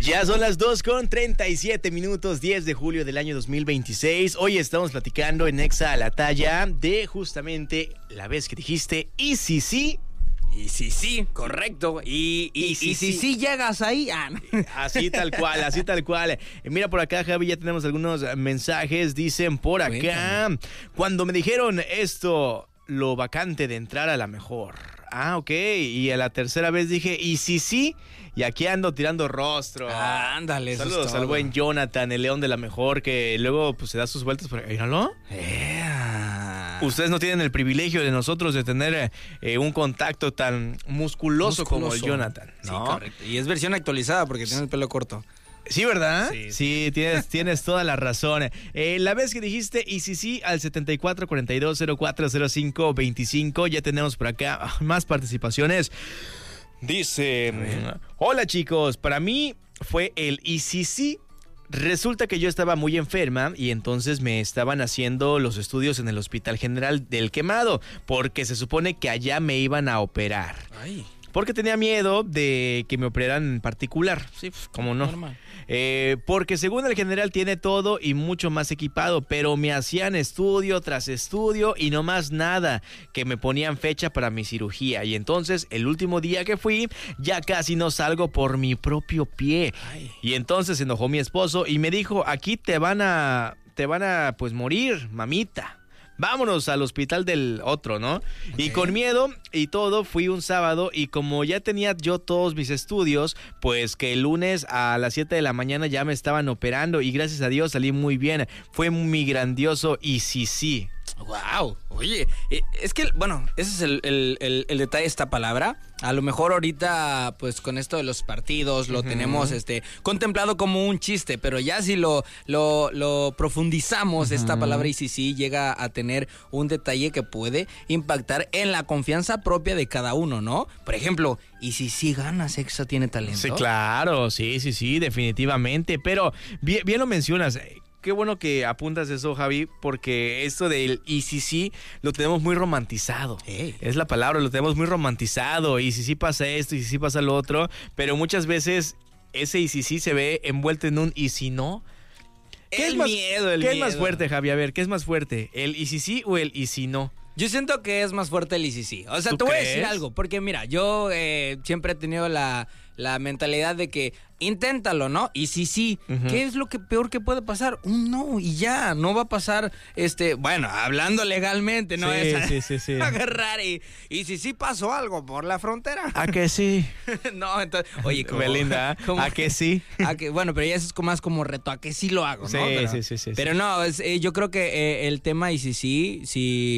Ya son las 2:37, 10 de julio del año 2026. Hoy estamos platicando en Exa a la Talla de justamente la vez que dijiste y si sí. Y sí, correcto. Y si sí llegas ahí. Así tal cual, así tal cual. Mira por acá, Javi, ya tenemos algunos mensajes. Dicen por acá, cuéntame. Cuando me dijeron esto, lo vacante de entrar a la mejor. Ah, ok. Y a la tercera vez dije, ¿y si sí? Y aquí ando tirando rostro. Ándale, saludos al buen Jonathan, el león de la mejor, que luego pues se da sus vueltas por ahí. Míralo. Ustedes no tienen el privilegio de nosotros de tener un contacto tan musculoso como el Jonathan, ¿no? Sí, correcto. Y es versión actualizada porque tiene el pelo corto. Sí, ¿verdad? Sí, tienes toda la razón. La vez que dijiste y sí al 7442040525, ya tenemos por acá más participaciones. Dice, hola chicos, para mí fue el y sí. Resulta que yo estaba muy enferma y entonces me estaban haciendo los estudios en el Hospital General del Quemado, porque se supone que allá me iban a operar. Ay. Porque tenía miedo de que me operaran en particular. Sí, pues, ¿cómo no? Normal. Porque según el general tiene todo y mucho más equipado, pero me hacían estudio tras estudio y no más nada, que me ponían fecha para mi cirugía. Y entonces el último día que fui, ya casi no salgo por mi propio pie. Ay. Y entonces se enojó mi esposo y me dijo, aquí te van a pues morir, mamita. Vámonos al hospital del otro, ¿no? Okay. Y con miedo y todo fui un sábado y como ya tenía yo todos mis estudios, pues que el lunes a las 7 de la mañana ya me estaban operando y gracias a Dios salí muy bien. Fue muy grandioso y sí. Wow, oye, es que, bueno, ese es el detalle de esta palabra. A lo mejor ahorita, pues con esto de los partidos, lo tenemos contemplado como un chiste, pero ya si lo profundizamos, esta palabra y sí llega a tener un detalle que puede impactar en la confianza propia de cada uno, ¿no? Por ejemplo, y si ganas, Exa tiene talento. Sí, claro, sí, definitivamente, pero bien lo mencionas. Qué bueno que apuntas eso, Javi, porque esto del y sí lo tenemos muy romantizado. Es la palabra, lo tenemos muy romantizado. Y si sí pasa esto, y si sí pasa lo otro. Pero muchas veces ese y sí se ve envuelto en un y si no. ¿Qué es más fuerte, Javi? A ver, ¿qué es más fuerte? ¿El y si sí o el y si no? Yo siento que es más fuerte el y sí. O sea, te voy a decir algo, porque mira, yo siempre he tenido la mentalidad de que inténtalo, ¿no? Y sí, ¿qué es lo que peor que puede pasar? Un no, y ya, no va a pasar, bueno, hablando legalmente, ¿no? Sí. Agarrar y si pasó algo por la frontera. ¿A que sí? No, entonces, oye, como Belinda, ¿a que sí? Bueno, pero ya eso es más como reto, ¿a que sí lo hago, no? Sí. Pero no, yo creo que el tema y sí,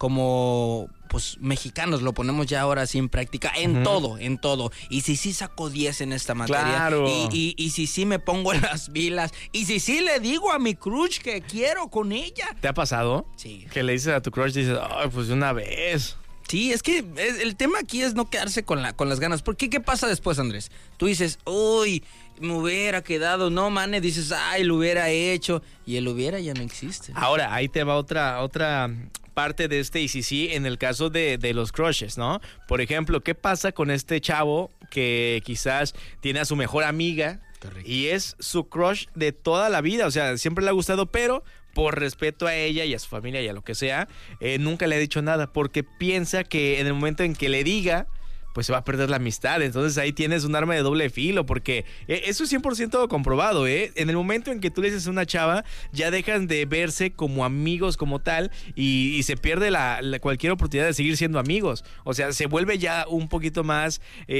como pues mexicanos lo ponemos ya ahora sí en práctica en todo. Y si saco 10 en esta materia. Claro. Y si me pongo en las vilas. Y si le digo a mi crush que quiero con ella. ¿Te ha pasado? Sí. Que le dices a tu crush, dices, ay, pues de una vez. Sí, es que el tema aquí es no quedarse con las ganas. Porque ¿qué pasa después, Andrés? Tú dices, uy, me hubiera quedado. No, mane, dices, ay, lo hubiera hecho. Y el hubiera ya no existe. Ahora, ahí te va otra parte de este y sí en el caso de los crushes, ¿no? Por ejemplo, ¿qué pasa con este chavo que quizás tiene a su mejor amiga? Correcto. Y es su crush de toda la vida? O sea, siempre le ha gustado, pero por respeto a ella y a su familia y a lo que sea, nunca le ha dicho nada porque piensa que en el momento en que le diga, pues se va a perder la amistad. Entonces ahí tienes un arma de doble filo, porque eso es 100% comprobado, ¿eh? En el momento en que tú le dices a una chava, ya dejan de verse como amigos como tal y se pierde cualquier oportunidad de seguir siendo amigos. O sea, se vuelve ya un poquito más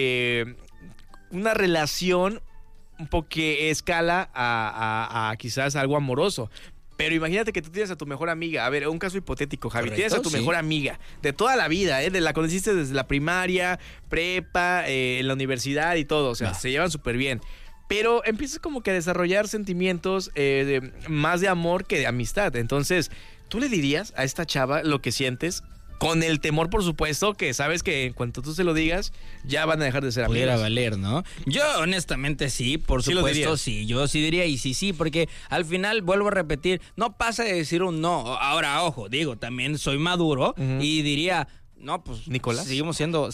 una relación un poco que escala a quizás algo amoroso. Pero imagínate que tú tienes a tu mejor amiga. A ver, un caso hipotético, Javi. Correcto, tienes a tu mejor amiga de toda la vida, la conociste desde la primaria, prepa, en la universidad y todo. O sea, se llevan súper bien. Pero empiezas como que a desarrollar sentimientos más de amor que de amistad. Entonces, ¿tú le dirías a esta chava lo que sientes? Con el temor, por supuesto, que sabes que en cuanto tú se lo digas, ya van a dejar de ser amigos. Pudiera valer, ¿no? Yo, honestamente, sí, por supuesto, sí. Yo sí diría y sí, porque al final, vuelvo a repetir, no pasa de decir un no. Ahora, ojo, digo, también soy maduro y diría, No, pues Nicolás. Seguimos siendo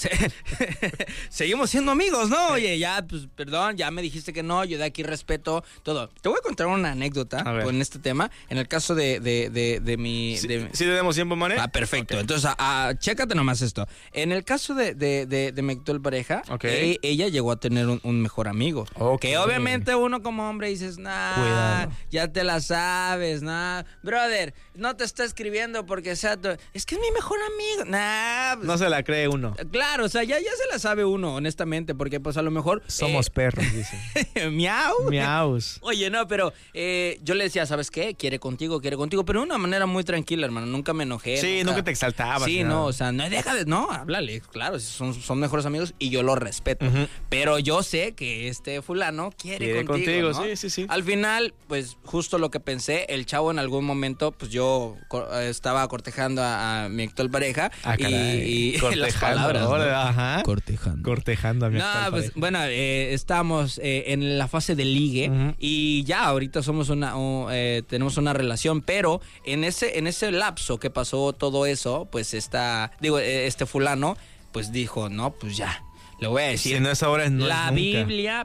amigos, ¿no? Oye, ya, pues perdón, ya me dijiste que no, yo de aquí respeto todo. Te voy a contar una anécdota con este tema. En el caso de mi... ¿Sí tenemos tiempo, Mane? Ah, perfecto. Okay. Entonces, chécate nomás esto. En el caso de mi actual pareja, ella llegó a tener un mejor amigo. Que obviamente uno como hombre dices, ya te la sabes, brother, no te está escribiendo porque sea es que es mi mejor amigo. Pues, no se la cree uno. Claro, o sea, ya se la sabe uno, honestamente, porque pues a lo mejor... Somos perros, dice. Miau. Miaus. Oye, no, pero yo le decía, ¿sabes qué? Quiere contigo, pero de una manera muy tranquila, hermano. Nunca me enojé. Sí, nunca te exaltabas. Sí, no, o sea, háblale. Claro, son mejores amigos y yo lo respeto. Pero yo sé que este fulano quiere contigo, ¿no? Sí. Al final, pues, justo lo que pensé, el chavo en algún momento, pues yo estaba cortejando a mi actual pareja y las palabras, ¿no? Ajá. Cortejando a mi actual pareja. Bueno, estamos en la fase de ligue y ya ahorita tenemos una relación, pero en ese lapso que pasó todo eso, pues este fulano, pues dijo, no, pues ya. Le voy a decir. Si no es ahora, no la es nunca. Biblia,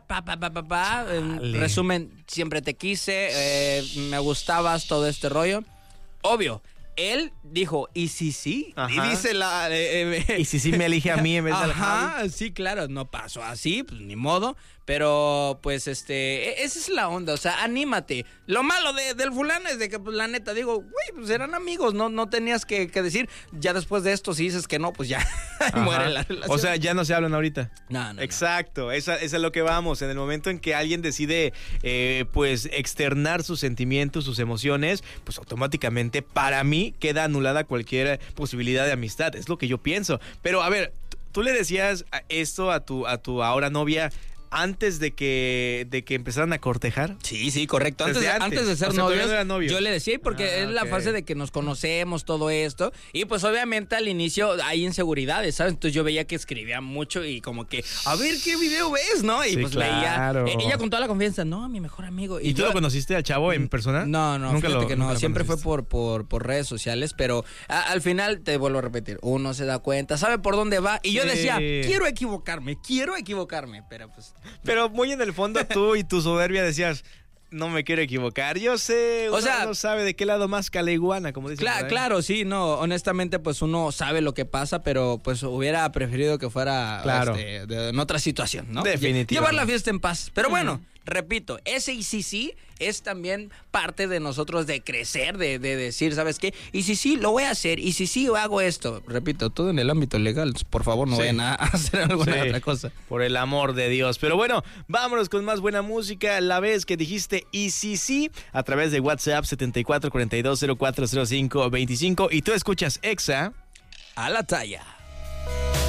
en resumen, siempre te quise, me gustabas, todo este rollo. Obvio, él dijo, ¿y si sí? Ajá. Y dice ¿y si sí me elige a mí en vez de Javi? Sí, claro, no pasó así, pues ni modo. Pero, pues, esa es la onda, o sea, anímate. Lo malo del fulano es de que, pues, la neta, digo, güey, pues eran amigos, no tenías que decir, ya después de esto, si dices que no, pues ya muere la relación. O sea, ya no se hablan ahorita. No. Exacto, esa es lo que vamos. En el momento en que alguien decide, pues, externar sus sentimientos, sus emociones, pues, automáticamente, para mí, queda anulada cualquier posibilidad de amistad. Es lo que yo pienso. Pero, a ver, tú le decías esto a tu ahora novia antes de que empezaran a cortejar. Sí, correcto. Antes de ser novios, yo le decía, porque es la fase de que nos conocemos, todo esto. Y pues obviamente al inicio hay inseguridades, ¿sabes? Entonces yo veía que escribía mucho y como que, a ver qué video ves, ¿no? Y pues claro. veía, ella con toda la confianza, no, mi mejor amigo. ¿Y tú lo conociste al chavo en persona? No, nunca fíjate que no. Siempre fue por redes sociales, pero al final, te vuelvo a repetir, uno se da cuenta, sabe por dónde va. Y yo decía, quiero equivocarme, pero pues... Pero muy en el fondo tú y tu soberbia decías, no me quiero equivocar. Yo sé, uno no sabe de qué lado más caliguana, como dicen. Claro, sí, no, honestamente, pues uno sabe lo que pasa, pero pues hubiera preferido que fuera en otra situación, ¿no? Definitivamente. Llevar la fiesta en paz. Pero bueno, repito, ese y sí es también parte de nosotros de crecer, de decir, ¿sabes qué? Y sí, lo voy a hacer, y sí, hago esto. Repito, todo en el ámbito legal. Por favor, no vayan a hacer alguna otra cosa. Por el amor de Dios. Pero bueno, vámonos con más buena música. La vez que dijiste y sí, a través de WhatsApp 7442040525. Y tú escuchas Exa a la talla.